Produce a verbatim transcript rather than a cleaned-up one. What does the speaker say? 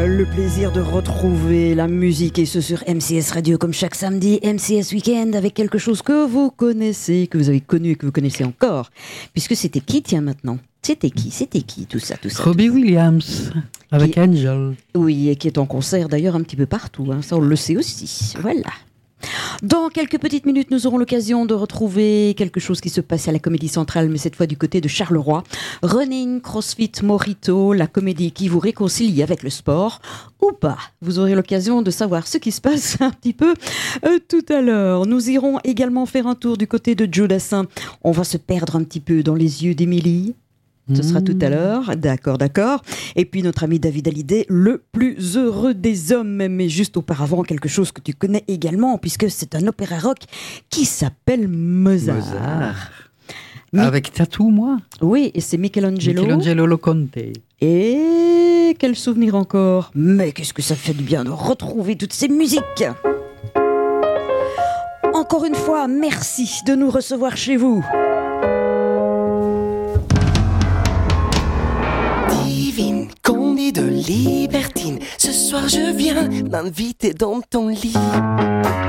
Le plaisir de retrouver la musique et ce sur M C S Radio comme chaque samedi, M C S Weekend avec quelque chose que vous connaissez, que vous avez connu et que vous connaissez encore. Puisque c'était qui, tiens maintenant ? C'était qui ? C'était qui tout ça, tout ça Robbie tout ça. Williams avec qui... Angel. Oui, et qui est en concert d'ailleurs un petit peu partout, hein, ça on le sait aussi. Voilà. Dans quelques petites minutes, nous aurons l'occasion de retrouver quelque chose qui se passe à la Comédie Centrale, mais cette fois du côté de Charleroi. Running, CrossFit, Mojito, la comédie qui vous réconcilie avec le sport, ou pas. Vous aurez l'occasion de savoir ce qui se passe un petit peu euh, tout à l'heure. Nous irons également faire un tour du côté de Joe Dassin. On va se perdre un petit peu dans les yeux d'Émilie. Ce sera tout à l'heure, d'accord, d'accord. Et puis notre ami David Hallyday, le plus heureux des hommes. Mais juste auparavant, quelque chose que tu connais également, puisque c'est un opéra rock qui s'appelle Mozart. Mozart. Mi- Avec Tatou, moi. Oui, et c'est Michelangelo. Michelangelo Loconte. Et quel souvenir encore. Mais qu'est-ce que ça fait du bien de retrouver toutes ces musiques. Encore une fois, merci de nous recevoir chez vous. Candide libertine, ce soir je viens m'inviter dans ton lit.